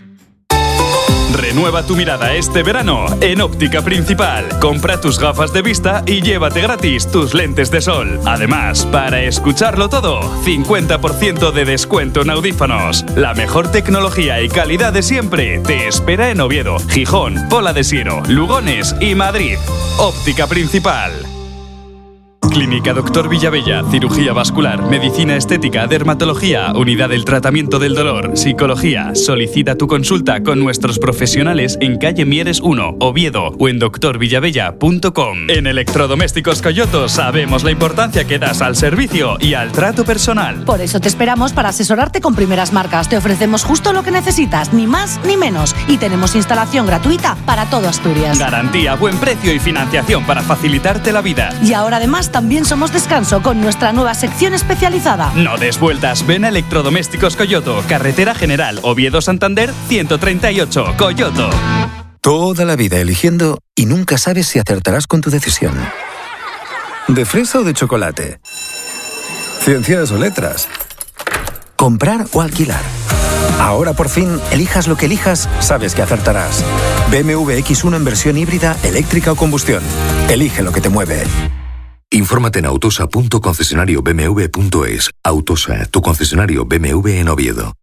Renueva tu mirada este verano en Óptica Principal. Compra tus gafas de vista y llévate gratis tus lentes de sol. Además, para escucharlo todo, cincuenta por ciento de descuento en audífonos. La mejor tecnología y calidad de siempre te espera en Oviedo, Gijón, Pola de Siero, Lugones y Madrid. Óptica Principal. Clínica Doctor Villavella, cirugía vascular, medicina estética, dermatología, unidad del tratamiento del dolor, psicología. Solicita tu consulta con nuestros profesionales en calle Mieres uno, Oviedo o en doctor villavella punto com. En Electrodomésticos Coyoto sabemos la importancia que das al servicio y al trato personal. Por eso te esperamos para asesorarte con primeras marcas. Te ofrecemos justo lo que necesitas, ni más ni menos. Y tenemos instalación gratuita para todo Asturias. Garantía, buen precio y financiación para facilitarte la vida. Y ahora además también somos descanso con nuestra nueva sección especializada. No des vueltas, ven a Electrodomésticos Coyoto, Carretera General Oviedo-Santander ciento treinta y ocho, Coyoto. Toda la vida eligiendo y nunca sabes si acertarás con tu decisión. ¿De fresa o de chocolate? ¿Ciencias o letras? ¿Comprar o alquilar? Ahora por fin, elijas lo que elijas, sabes que acertarás. B M W equis uno en versión híbrida, eléctrica o combustión. Elige lo que te mueve. Infórmate en autosa punto concesionario b m w punto es. Autosa, tu concesionario B M W en Oviedo.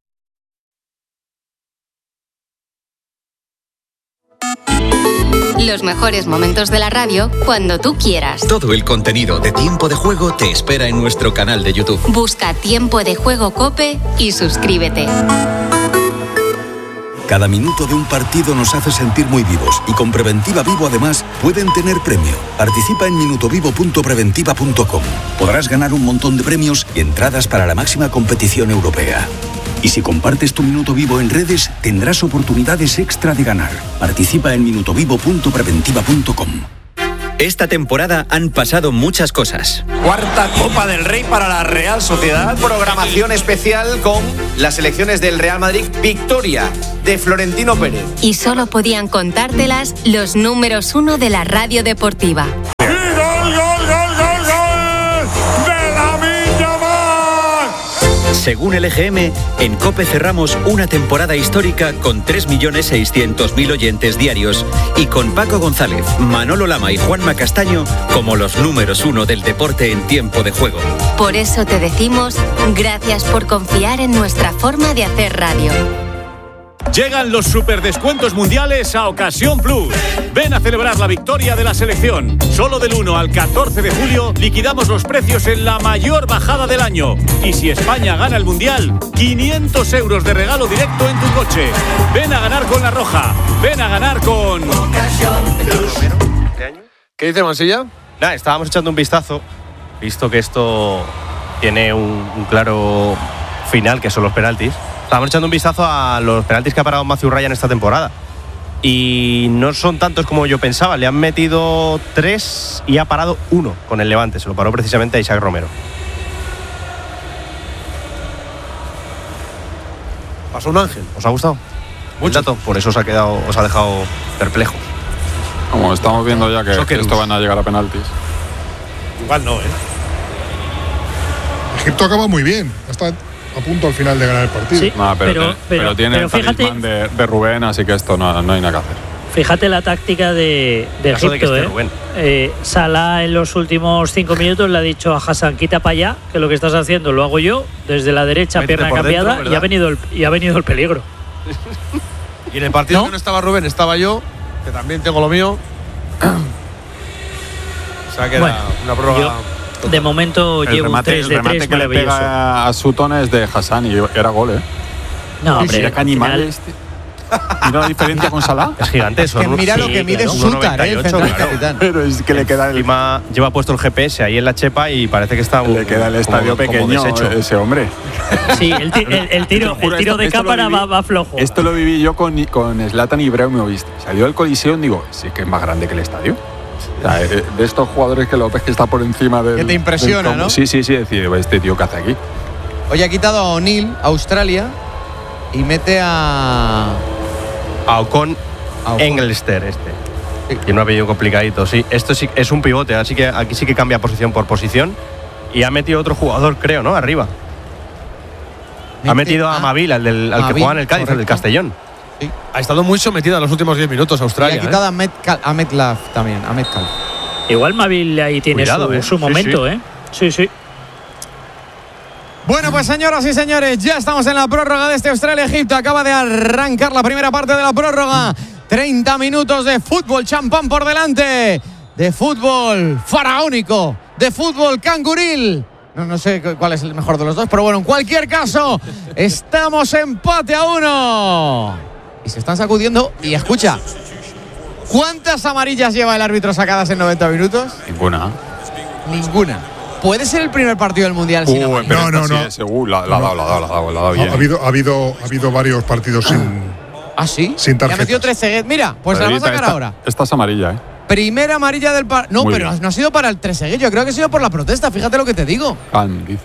Los mejores momentos de la radio cuando tú quieras. Todo el contenido de Tiempo de Juego te espera en nuestro canal de YouTube. Busca Tiempo de Juego COPE y suscríbete. Cada minuto de un partido nos hace sentir muy vivos y con Preventiva Vivo además pueden tener premio. Participa en minutovivo punto preventiva punto com. Podrás ganar un montón de premios y entradas para la máxima competición europea. Y si compartes tu Minuto Vivo en redes, tendrás oportunidades extra de ganar. Participa en minutovivo punto preventiva punto com. Esta temporada han pasado muchas cosas. Cuarta Copa del Rey para la Real Sociedad. Programación especial con las selecciones del Real Madrid. Victoria de Florentino Pérez. Y solo podían contártelas los números uno de la radio deportiva. Según el E G M, en COPE cerramos una temporada histórica con tres millones seiscientos mil oyentes diarios y con Paco González, Manolo Lama y Juanma Castaño como los números uno del deporte en tiempo de juego. Por eso te decimos gracias por confiar en nuestra forma de hacer radio. Llegan los superdescuentos mundiales a Ocasión Plus. Ven a celebrar la victoria de la selección. Solo del uno al catorce de julio liquidamos los precios en la mayor bajada del año. Y si España gana el mundial, quinientos euros de regalo directo en tu coche. Ven a ganar con La Roja. Ven a ganar con Ocasión Plus. ¿Qué dice Mansilla? Nada, estábamos echando un vistazo, visto que esto tiene un, un claro final, que son los penaltis. Estábamos echando un vistazo a los penaltis que ha parado Matthew Ryan esta temporada. Y no son tantos como yo pensaba. Le han metido tres y ha parado uno con el Levante. Se lo paró precisamente a Isaac Romero. Pasó un ángel. ¿Os ha gustado? Mucho. Dato, por eso os ha quedado, os ha dejado perplejos. Como estamos viendo ya que, que esto van a llegar a penaltis. Igual no, ¿eh? Egipto acaba muy bien. Hasta a punto al final de ganar el partido. Sí, No, pero, pero- tiene- pero- pero tiene pero el fíjate- talismán de, de Rubén, así que esto no, no hay nada que hacer. Fíjate la táctica de, de Caso de que Egipto. esté ¿eh? Rubén. Eh, Salah en los últimos cinco minutos le ha dicho a Hassan, quita para allá, que lo que estás haciendo lo hago yo, desde la derecha, Métete pierna por dentro, cambiada, y, ¿verdad? ha venido el, y ha venido el peligro. Y en el partido ¿No? que no estaba Rubén, estaba yo, que también tengo lo mío. O sea que era Bueno, una prórroga. De momento El llevo un remate, tres el de remate tres que le maravilloso. pega a Sutton es de Hassan y era gol, ¿eh? No, Sí, hombre, mira qué al animal final- este. Mira la diferencia con Salah. Es gigante eso. Que mira lo que mide Sutar, ¿eh? El central capitán. Pero es que le queda el, Encima lleva puesto el G P S ahí en la chepa y parece que está un, le queda el como- estadio como pequeño deshecho. ese hombre. Sí, el, ti- el- el tiro, Te juro, el tiro esto- de esto lo cámara viví- va, va flojo. Esto lo viví yo con, con Zlatan Ibrahimovic. Salió del Coliseo y digo, sí que es más grande que el estadio. O sea, eh, de estos jugadores que lo ves que está por encima del. Que te impresiona, del campo. ¿no? Sí, sí, sí. Decir, este tío que hace aquí. Oye, ha quitado a O'Neill, Australia, y mete a. A Ocon a Ocon. Engelster este. Tiene un apellido complicadito, sí. Esto sí es un pivote, así que aquí sí que cambia posición por posición. Y ha metido otro jugador, creo, ¿no? Arriba. Mete ha metido a a Mavil, al, del, al que Mavil, jugaba en el Cádiz, al del correcto. Castellón. Ha estado muy sometida en los últimos diez minutos Y Australia. ha quitado a, Metcalf, a Metcalf también, a Metcalf. Igual Mavil ahí tiene Cuidado, su, eh. su Sí, momento, sí. ¿eh? Sí, sí. Bueno, pues señoras y señores, ya estamos en la prórroga de este Australia-Egipto. Acaba de arrancar la primera parte de la prórroga. treinta minutos de fútbol champán por delante. De fútbol faraónico. De fútbol canguril. No, no sé cu- cuál es el mejor de los dos, pero bueno, en cualquier caso, estamos empate a uno. Y se están sacudiendo. Y escucha, ¿cuántas amarillas lleva el árbitro sacadas en noventa minutos? Ninguna. Ninguna. ¿Puede ser el primer partido del Mundial sin Uh, amarillas? pero No, esta no, sí no. es, uh, la, la ha dado, la ha dado, la ha dado, la ha dado Ha, bien. ha habido, ha, habido, ha habido varios partidos sin. ¿Ah, sí? Sin Le ha metido tarjetas. tres ceguet. Mira, pues se la va a Pedrita, sacar esta, ahora. Esta es amarilla, ¿eh? Primera amarilla del par. No, Muy pero bien. no ha sido para el tres yo creo que ha sido por la protesta. Fíjate lo que te digo. Can, dice.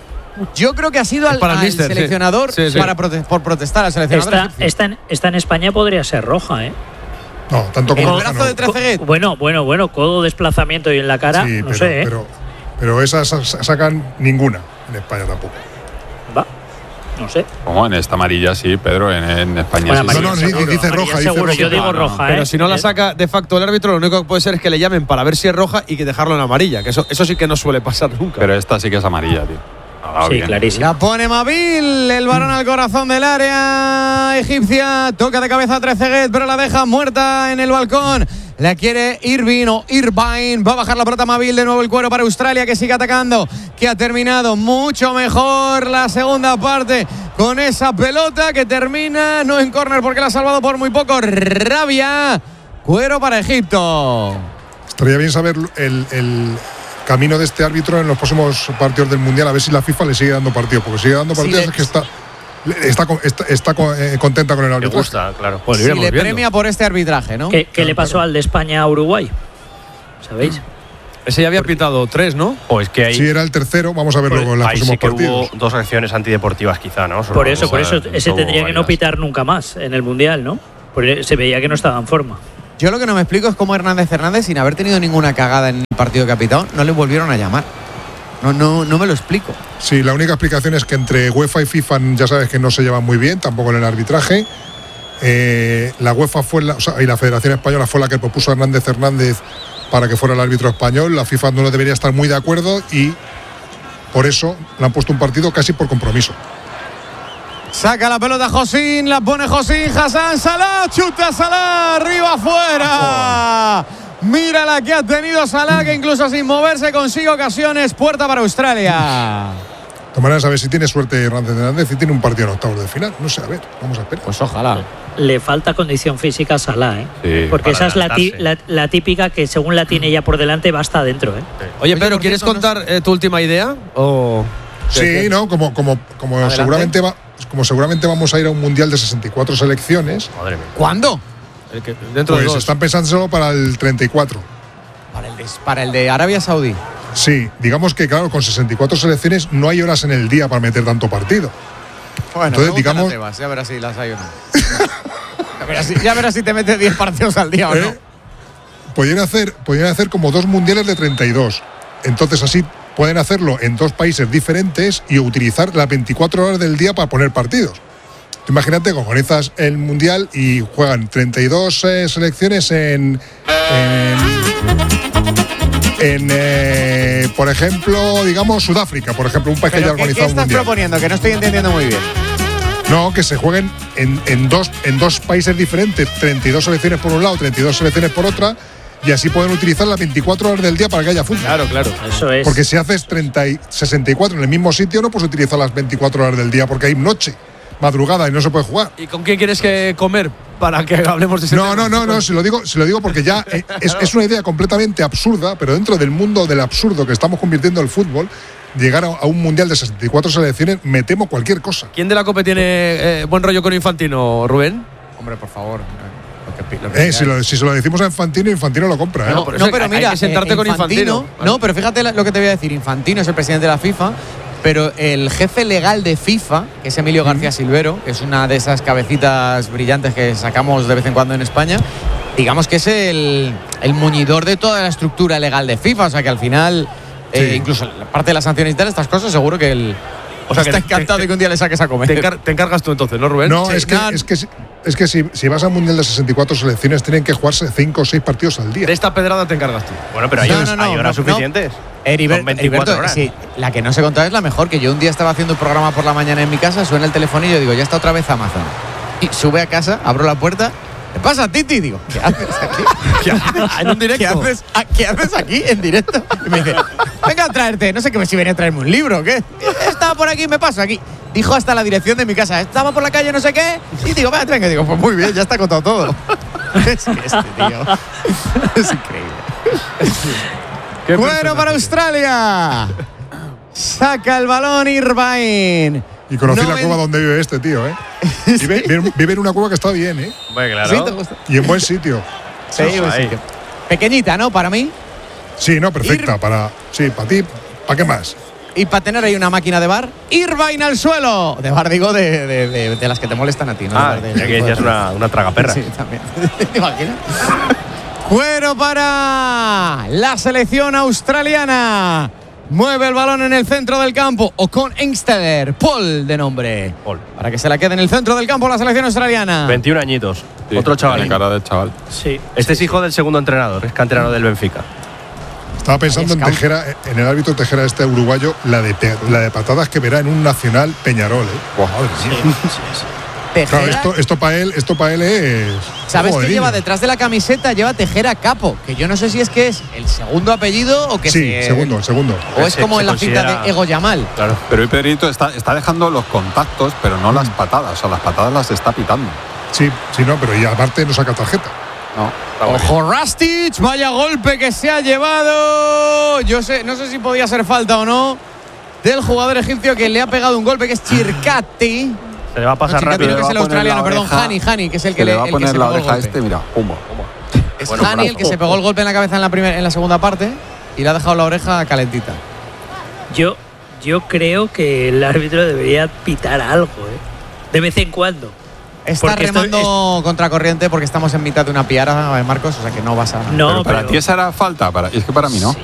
Yo creo que ha sido al, para el al míster, sí. seleccionador Sí, sí. Para prote- por protestar al seleccionador. Esta, egipcio. esta, en, esta en España podría ser roja, ¿eh? No, tanto El como. brazo no. de Trezeguet. Co- Bueno, bueno, bueno, codo, desplazamiento y en la cara, Sí, no pero, sé, ¿eh? pero, pero esas sa- sacan ninguna en España tampoco. Va, no sé. Como en esta amarilla, sí, Pedro, en, en España Bueno, sí. No, no, sí, sí, seguro. dice Amarilla roja, dice seguro, roja. yo digo No, no, roja, ¿eh? Pero si no la saca de facto el árbitro, lo único que puede ser es que le llamen para ver si es roja y que dejarlo en amarilla. Que eso, eso sí que no suele pasar nunca. Pero esta sí que es amarilla, tío. Ha dado Sí, bien. clarísimo. La pone Mavil, el varón al corazón del área egipcia. Toca de cabeza a Trezeguet, pero la deja muerta en el balcón. La quiere Irvine o Irvine. Va a bajar la pelota Mavil. De nuevo el cuero para Australia, que sigue atacando. Que ha terminado mucho mejor la segunda parte con esa pelota que termina no en córner porque la ha salvado por muy poco. Rabia. Cuero para Egipto. Estaría bien saber el, el camino de este árbitro en los próximos partidos del Mundial, a ver si la FIFA le sigue dando partidos, porque sigue dando Sí, partidos le- es que está, está, está, está eh, contenta con el Me árbitro. gusta, claro. Pues lo Si iremos le viendo. premia por este arbitraje, ¿no? ¿Qué, qué le pasó al de España a Uruguay? ¿Sabéis? Ese ya había pitado tres, ¿no? O es que ahí, Si era el tercero, vamos a verlo pues, en los ahí próximos sí que partidos. hubo dos acciones antideportivas, quizá, ¿no? Solo Por eso, por vamos a eso, ver, ese tuvo tendría que no varias. pitar nunca más en el Mundial, ¿no? Porque se veía que no estaba en forma. Yo lo que no me explico es cómo Hernández Hernández, sin haber tenido ninguna cagada en el partido de capitán, no le volvieron a llamar. No, no, no me lo explico. Sí, la única explicación es que entre UEFA y FIFA ya sabes que no se llevan muy bien, tampoco en el arbitraje. Eh, la UEFA fue la, o sea, y la Federación Española fue la que propuso a Hernández Hernández para que fuera el árbitro español. La FIFA no debería estar muy de acuerdo y por eso le han puesto un partido casi por compromiso. Saca la pelota Josín, la pone Josín, Hassan, Salah, chuta Salah, arriba afuera. Mira la que ha tenido Salah, que incluso sin moverse consigue ocasiones. Puerta para Australia. De todas maneras, a ver si tiene suerte Hernández Hernández y tiene un partido en octavos de final. No sé, a ver, vamos a esperar. Pues ojalá. Le falta condición física a Salah, ¿eh? Sí, Porque para esa es la, ti- la, adelantarse. la típica que según la tiene ya por delante va hasta adentro, ¿eh? Oye, Oye, Pedro, por ¿quieres cierto, no contar eh, tu última idea? O... Sí, no, como, como, como Adelante. seguramente va, como seguramente vamos a ir a un mundial de sesenta y cuatro selecciones, Madre mía. ¿Cuándo? El que- dentro de pues dos. están pensando solo para el treinta y cuatro. Para el de, para el de Arabia Saudí. Sí, digamos que claro, con sesenta y cuatro selecciones no hay horas en el día para meter tanto partido. Bueno, Entonces, pregúntale a digamos- Tebas, ya verás si las hay o no. ya, verás si, ya verás si te metes diez partidos al día o no. ¿Eh? Podrían hacer, podrían hacer como dos mundiales de treinta y dos. Entonces así pueden hacerlo en dos países diferentes y utilizar las veinticuatro horas del día para poner partidos. Tú imagínate que organizas el Mundial y juegan treinta y dos eh, selecciones en... en, en eh, por ejemplo, digamos, Sudáfrica, por ejemplo, un país que haya ¿Qué, organizado ¿Qué un estás Mundial. proponiendo? Que no estoy entendiendo muy bien. No, que se jueguen en, en, dos, en dos países diferentes, treinta y dos selecciones por un lado, treinta y dos selecciones por otra, y así pueden utilizar las veinticuatro horas del día para que haya fútbol. Claro, claro. Eso es. Porque si haces treinta y sesenta y cuatro en el mismo sitio, no puedes utilizar las veinticuatro horas del día porque hay noche, madrugada y no se puede jugar. ¿Y con quién quieres que comer para que hablemos de ese No, tema? no, no, no, si lo digo, si lo digo porque ya eh, es, es una idea completamente absurda, pero dentro del mundo del absurdo que estamos convirtiendo el fútbol, llegar a, a un mundial de sesenta y cuatro selecciones, me temo cualquier cosa. ¿Quién de la COPE tiene eh, buen rollo con Infantino, Rubén? Hombre, por favor. Lo que, lo que Eh, si, lo, si se lo decimos a Infantino, Infantino lo compra. ¿eh? No, por no, eso pero hay- mira, hay que sentarte eh, con Infantino. No, pero fíjate la- lo que te voy a decir. Infantino es el presidente de la FIFA, pero el jefe legal de FIFA, que es Emilio García Silvero, que es una de esas cabecitas brillantes que sacamos de vez en cuando en España, digamos que es el, el muñidor de toda la estructura legal de FIFA. O sea que al final, eh, Sí. incluso la parte de las sanciones y tal, estas cosas, seguro que él O sea, está que te- encantado te- de que un día le saques a comer. Te, encar- te encargas tú entonces, ¿no, Rubén? No, Sí, es que, no. es que, si- es que si, si vas al mundial de sesenta y cuatro selecciones, tienen que jugarse cinco o seis partidos al día. De esta pedrada te encargas tú. Bueno, pero hay, No, horas- no, no, hay horas no, no. suficientes. Heriberto, Son veinticuatro Heriberto, horas. sí, la que no se contaba es la mejor, que yo un día estaba haciendo un programa por la mañana en mi casa, suena el telefonillo y digo, ya está otra vez Amazon. Y sube a casa, abro la puerta, ¿qué pasa, Titi? Digo, ¿qué haces aquí? ¿Qué haces? En un directo. ¿Qué haces, ah, ¿Qué haces aquí en directo? Y me dice, venga a traerte, no sé qué, si venía a traerme un libro o qué. Estaba por aquí, me paso aquí. Dijo hasta la dirección de mi casa, estaba por la calle no sé qué, y digo, venga, venga, digo, pues muy bien, ya está contado todo. Es que este tío es increíble. Qué Bueno, personaje. para Australia. Saca el balón Irvine. Y conocí la Noven- cueva donde vive este tío, ¿eh? Vive, vive- vive en una cueva que está bien, ¿eh? Hombre, claro. ¿Sí te gusta? Y en buen sitio. Sí, Sí, pues sí ahí. que- Pequeñita, ¿no? Para mí. Sí, no, perfecta. Ir- Para, sí, para ti, ¿para qué más? Y para tener ahí una máquina de bar. Irvine al suelo. De bar, digo, de, de- de- de las que te molestan a ti, ¿no? Ah, De bar de- ya que decías una, una tragaperra. Sí, también. ¿Te imaginas? Cuero para la selección australiana. Mueve el balón en el centro del campo. O con Engsteller, Paul de nombre. Paul. Para que se la quede en el centro del campo la selección australiana. veintiún añitos. Sí, Otro chaval. tiene cara de chaval. Sí. Este es hijo del segundo entrenador, es canterano del Benfica. Estaba pensando en Scout. Tejera, en el árbitro Tejera este uruguayo, la de, pe- la de patadas que verá en un Nacional Peñarol, ¿eh? Buah, madre mía. Tejera, Claro, esto, esto para él, esto para él es. ¿sabes Joder, qué lleva niño. detrás de la camiseta? Lleva Tejera Capo, que yo no sé si es que es el segundo apellido o que Sí, se- segundo, el segundo. o es Se- como se en la cinta considera- de Ego Yamal. Claro. Pero hoy Pedrito está, está dejando los contactos, pero no las patadas. O sea, las patadas las está pitando. Sí, sí, no, pero y aparte no saca tarjeta. No, está muy bien. Ojo, Rastic, vaya golpe que se ha llevado. Yo sé, no sé si podía ser falta o no del jugador egipcio que le ha pegado un golpe, que es Chircati. Se le va a pasar Chircati rápido. creo que es el le va a poner australiano, la perdón, oreja- Hani, Hani, que es el Se que le le, va a el que poner se la pegó el oreja a golpe. este, mira, pumba. Es Bueno, Hani el que se pegó el golpe en la cabeza en la, primer- en la segunda parte y le ha dejado la oreja calentita. Yo, yo creo que el árbitro debería pitar algo, ¿eh? De vez en cuando. Está Porque esto remando contracorriente porque estamos en mitad de una piara, Marcos, o sea que no vas a. No, Pero para pero- ti esa era falta, para, y es que para mí no.